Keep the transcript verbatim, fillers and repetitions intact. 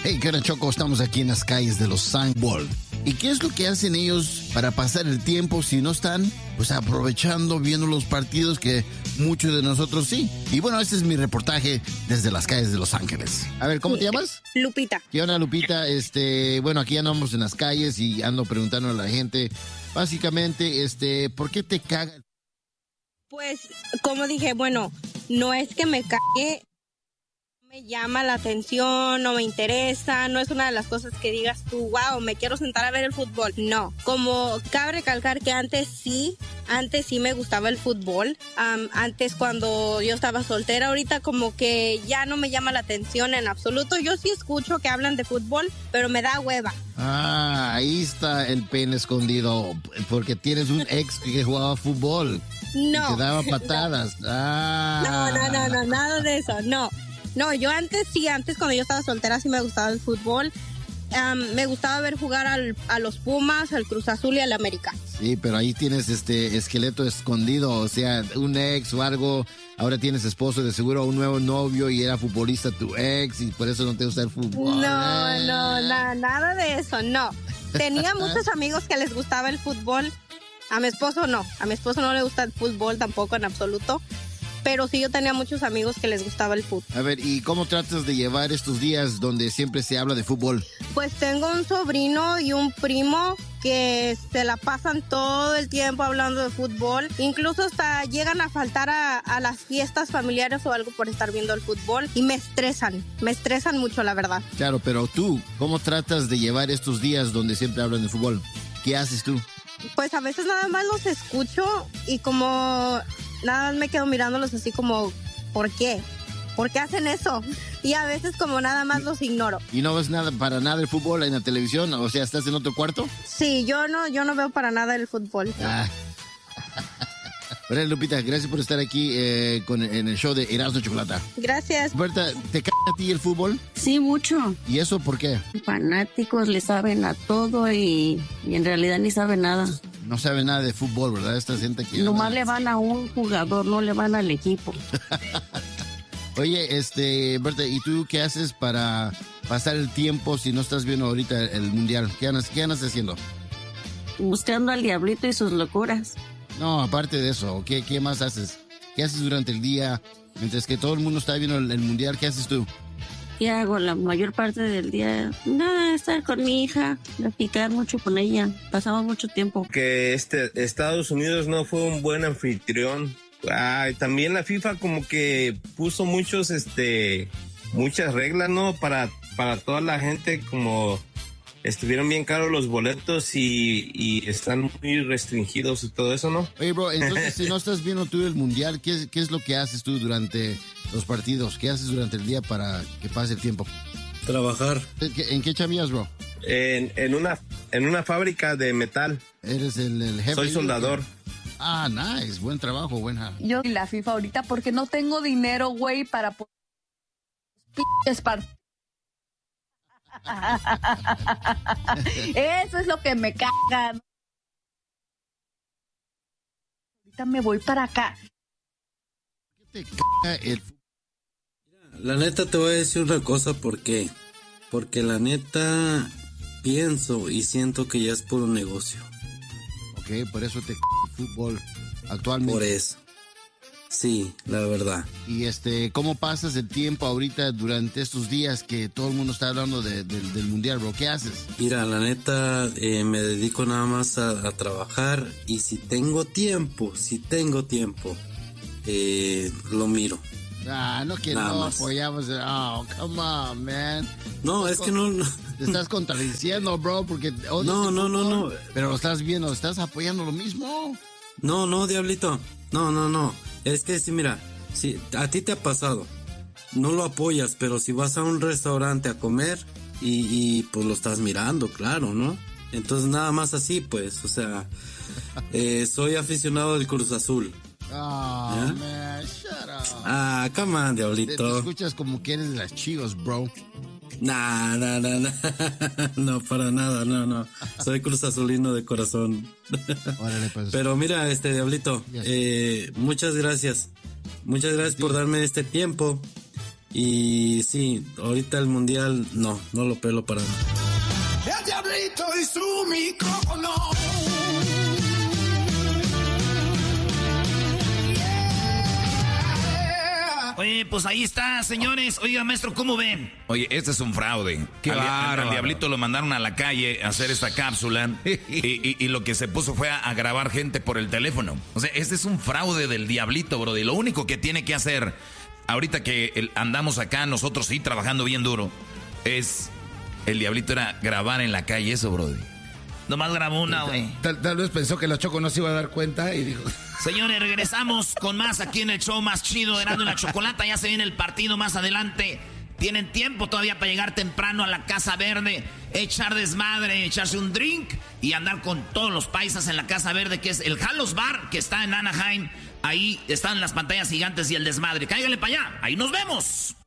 Hey, ¿qué hora, Choco? Estamos aquí en las calles de Los Ángeles. ¿Y qué es lo que hacen ellos para pasar el tiempo si no están, pues, aprovechando, viendo los partidos que muchos de nosotros sí? Y bueno, este es mi reportaje desde las calles de Los Ángeles. A ver, ¿cómo te llamas? Lupita. ¿Qué onda, Lupita? Este, bueno, aquí andamos en las calles y ando preguntando a la gente, básicamente, este, ¿por qué te caga? Pues, como dije, bueno, no es que me cague, me llama la atención, no me interesa, no es una de las cosas que digas tú, wow, me quiero sentar a ver el fútbol. No, como cabe recalcar que antes sí, antes sí me gustaba el fútbol. Um, antes cuando yo estaba soltera, ahorita como que ya no me llama la atención en absoluto. Yo sí escucho que hablan de fútbol, pero me da hueva. Ah, ahí está el pene escondido, porque tienes un ex que jugaba fútbol. No. Y te daba patadas. No. Ah. No, no, no, no, nada de eso, no. No, yo antes sí, antes cuando yo estaba soltera sí me gustaba el fútbol. Um, me gustaba ver jugar al, a los Pumas, al Cruz Azul y al América. Sí, pero ahí tienes este esqueleto escondido, o sea, un ex o algo. Ahora tienes esposo, de seguro un nuevo novio y era futbolista tu ex y por eso no te gusta el fútbol. No, no, na, nada de eso, no. Tenía muchos amigos que les gustaba el fútbol. A mi esposo no, a mi esposo no le gusta el fútbol tampoco en absoluto. Pero sí, yo tenía muchos amigos que les gustaba el fútbol. A ver, ¿y cómo tratas de llevar estos días donde siempre se habla de fútbol? Pues tengo un sobrino y un primo que se la pasan todo el tiempo hablando de fútbol. Incluso hasta llegan a faltar a, a las fiestas familiares o algo por estar viendo el fútbol. Y me estresan, me estresan mucho, la verdad. Claro, pero tú, ¿cómo tratas de llevar estos días donde siempre hablan de fútbol? ¿Qué haces tú? Pues a veces nada más los escucho y como... Nada más me quedo mirándolos así como, ¿por qué? ¿Por qué hacen eso? Y a veces como nada más los ignoro. ¿Y no ves nada para nada el fútbol en la televisión? O sea, ¿estás en otro cuarto? Sí, yo no, yo no veo para nada el fútbol. Ah. Bueno, Lupita, gracias por estar aquí eh, con, en el show de Erasmo Chocolata. Gracias. Berta, ¿te cae a ti el fútbol? Sí, mucho. ¿Y eso por qué? Fanáticos le saben a todo y, y en realidad ni saben nada. No sabe nada de fútbol, ¿verdad? Esta gente que... Nomás le van a un jugador, no le van al equipo. Oye, este, Berta, ¿y tú qué haces para pasar el tiempo si no estás viendo ahorita el mundial? ¿Qué andas, qué andas haciendo? Buscando al diablito y sus locuras. No, aparte de eso, ¿qué, qué más haces? ¿Qué haces durante el día? Mientras que todo el mundo está viendo el, el mundial, ¿qué haces tú? ¿Qué hago la mayor parte del día? Nada, estar con mi hija, platicar mucho con ella. Pasamos mucho tiempo. Que este Estados Unidos no fue un buen anfitrión. Ay, también la FIFA como que puso muchos, este, muchas reglas, ¿no? Para, para toda la gente, como estuvieron bien caros los boletos y, y están muy restringidos y todo eso, ¿no? Oye, bro, entonces si no estás viendo tú el mundial, ¿qué, qué es lo que haces tú durante los partidos? ¿Qué haces durante el día para que pase el tiempo? Trabajar. ¿En qué, en qué chamillas, bro? En, en una en una fábrica de metal. ¿Eres el, el jefe? Soy soldador. Ah, nice. Buen trabajo, buena. Yo y la FIFA ahorita porque no tengo dinero, güey, para poner pinches partidos. Eso es lo que me caga. Ahorita me voy para acá. ¿Qué te caga el fútbol? La neta te voy a decir una cosa, ¿por qué? Porque la neta pienso y siento que ya es puro negocio. Ok, por eso te caga el fútbol actualmente. Por eso. Sí, la verdad. Y este, ¿cómo pasas el tiempo ahorita durante estos días que todo el mundo está hablando de, de, del mundial, bro? ¿Qué haces? Mira, la neta eh, me dedico nada más a, a trabajar y si tengo tiempo, si tengo tiempo, eh, lo miro. Ah, no que Nada no más. apoyamos. Oh, come on, man. No, es que no, no. Te estás contradiciendo, bro, porque... Oh, No, no, no, no. Pero lo estás viendo, estás apoyando lo mismo. No, no, diablito. No, no, no. Es que sí, mira, si a ti te ha pasado, no lo apoyas, pero si vas a un restaurante a comer y, y pues lo estás mirando, claro, ¿no? Entonces nada más así, pues, o sea, eh, soy aficionado del Cruz Azul. Oh, ¿Ya? man, shut up. Ah, come on, Te, te diablito. escuchas como que eres de las Chivas, bro. Nah, nah, nah, nah. No, para nada, no, no. Soy Cruz Azulino de corazón. Órale, pues. Pero mira, este diablito, Yes. eh, muchas gracias. Muchas gracias por darme este tiempo. Y sí, ahorita el mundial, no, no lo pelo para nada. El diablito y su micrófono. Oye, pues ahí está, señores. Oiga, maestro, ¿cómo ven? Oye, este es un fraude. Qué al, bárbaro. al diablito lo mandaron a la calle a hacer esta cápsula y, y, y lo que se puso fue a, a grabar gente por el teléfono. O sea, este es un fraude del diablito, bro. Y lo único que tiene que hacer, ahorita que el, andamos acá nosotros sí trabajando bien duro, es el diablito era grabar en la calle eso, bro. Nomás grabó una, güey. Tal, tal vez pensó que la Choco no se iba a dar cuenta y dijo... Señores, regresamos con más aquí en el show más chido de Erasmo y la Chocolata. Ya se viene el partido más adelante. Tienen tiempo todavía para llegar temprano a la Casa Verde, echar desmadre, echarse un drink y andar con todos los paisas en la Casa Verde, que es el Halos Bar, que está en Anaheim. Ahí están las pantallas gigantes y el desmadre. Cáiganle para allá. Ahí nos vemos.